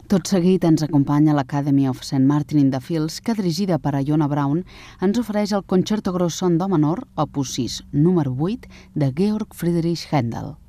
Tot seguit ens acompanya l'Academy of St. Martin in the Fields, que, dirigida per Iona Braun, ens ofereix el Concerto Grosso en do menor, opus 6, número 8, de Georg Friedrich Händel.